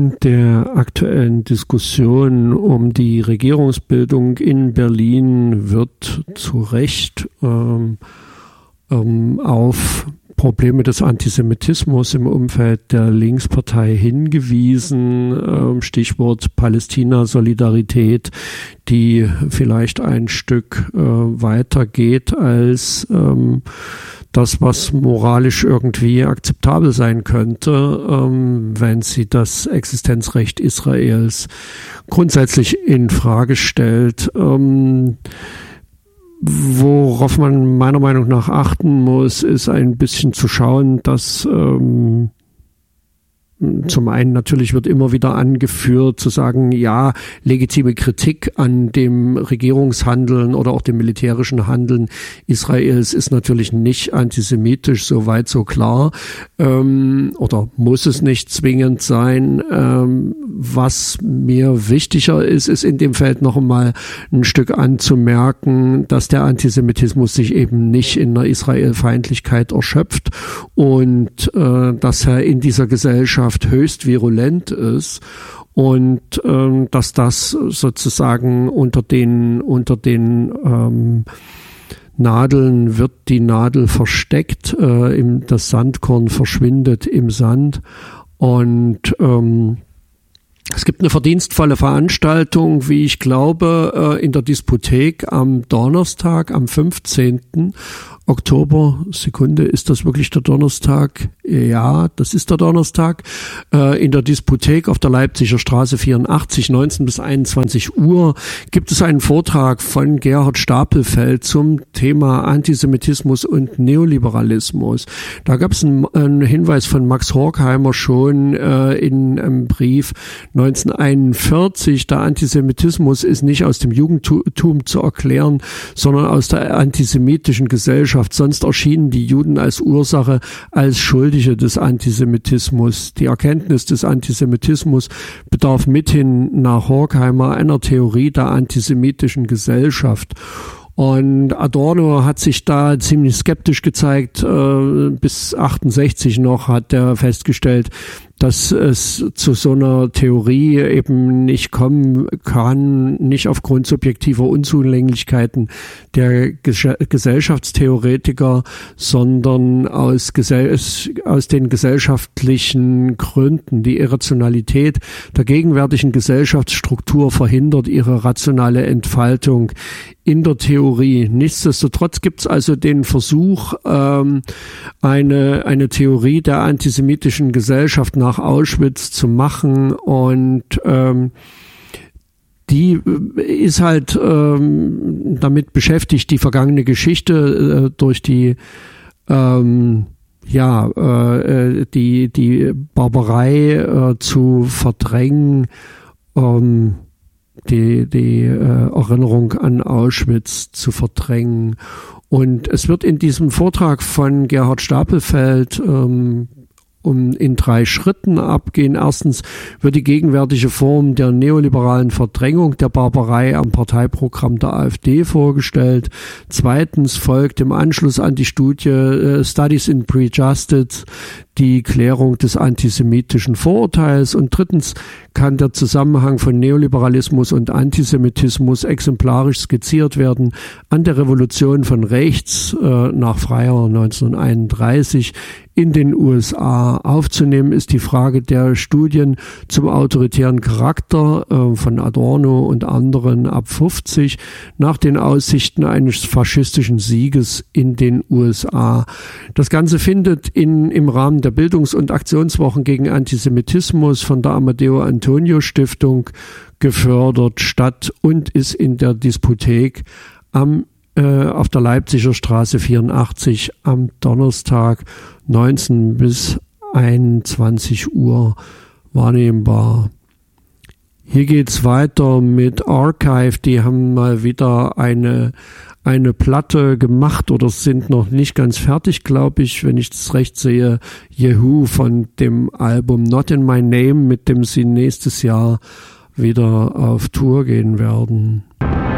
Während der aktuellen Diskussion um die Regierungsbildung in Berlin wird zu Recht auf Probleme des Antisemitismus im Umfeld der Linkspartei hingewiesen, Stichwort Palästina-Solidarität, die vielleicht ein Stück weiter geht als das, was moralisch irgendwie akzeptabel sein könnte, wenn sie das Existenzrecht Israels grundsätzlich in Frage stellt. Worauf man meiner Meinung nach achten muss, ist ein bisschen zu schauen, dass zum einen natürlich wird immer wieder angeführt, zu sagen, ja, legitime Kritik an dem Regierungshandeln oder auch dem militärischen Handeln Israels ist natürlich nicht antisemitisch, soweit so klar, oder muss es nicht zwingend sein. Was mir wichtiger ist in dem Feld noch einmal ein Stück anzumerken, dass der Antisemitismus sich eben nicht in der Israelfeindlichkeit erschöpft und dass er in dieser Gesellschaft höchst virulent ist und dass das sozusagen unter den Nadeln wird die Nadel versteckt, das Sandkorn verschwindet im Sand und es gibt eine verdienstvolle Veranstaltung, wie ich glaube, in der Disputhek am Donnerstag, am 15. Oktober. Sekunde, ist das wirklich der Donnerstag? Ja, das ist der Donnerstag. In der Disputhek auf der Leipziger Straße 84, 19 bis 21 Uhr, gibt es einen Vortrag von Gerhard Stapelfeld zum Thema Antisemitismus und Neoliberalismus. Da gab es einen Hinweis von Max Horkheimer schon in einem Brief 1941. Der Antisemitismus ist nicht aus dem Judentum zu erklären, sondern aus der antisemitischen Gesellschaft. Sonst erschienen die Juden als Ursache, als Schuldige des Antisemitismus. Die Erkenntnis des Antisemitismus bedarf mithin nach Horkheimer einer Theorie der antisemitischen Gesellschaft. Und Adorno hat sich da ziemlich skeptisch gezeigt. Bis 68 noch hat er festgestellt, dass es zu so einer Theorie eben nicht kommen kann, nicht aufgrund subjektiver Unzulänglichkeiten der Gesellschaftstheoretiker, sondern aus den gesellschaftlichen Gründen. Die Irrationalität der gegenwärtigen Gesellschaftsstruktur verhindert ihre rationale Entfaltung in der Theorie. Nichtsdestotrotz gibt es also den Versuch, eine Theorie der antisemitischen Gesellschaft nach Auschwitz zu machen und die ist halt damit beschäftigt, die vergangene Geschichte durch die die Barbarei zu verdrängen, die Erinnerung an Auschwitz zu verdrängen. Und es wird in diesem Vortrag von Gerhard Stapelfeld in 3 Schritten abgehen. Erstens wird die gegenwärtige Form der neoliberalen Verdrängung der Barbarei am Parteiprogramm der AfD vorgestellt. Zweitens folgt im Anschluss an die Studie Studies in Prejustice die Klärung des antisemitischen Vorurteils. Und drittens kann der Zusammenhang von Neoliberalismus und Antisemitismus exemplarisch skizziert werden an der Revolution von rechts nach Freier 1931 in den USA. Aufzunehmen ist die Frage der Studien zum autoritären Charakter von Adorno und anderen ab 50 nach den Aussichten eines faschistischen Sieges in den USA. Das Ganze findet im Rahmen der Bildungs- und Aktionswochen gegen Antisemitismus von der Amadeo Antonio Stiftung gefördert statt und ist in der Disputhek auf der Leipziger Straße 84 am Donnerstag 19 bis 21 Uhr wahrnehmbar. Hier geht's weiter mit Archive. Die haben mal wieder eine Platte gemacht oder sind noch nicht ganz fertig, glaube ich, wenn ich das recht sehe. Jehu von dem Album Not in My Name, mit dem sie nächstes Jahr wieder auf Tour gehen werden.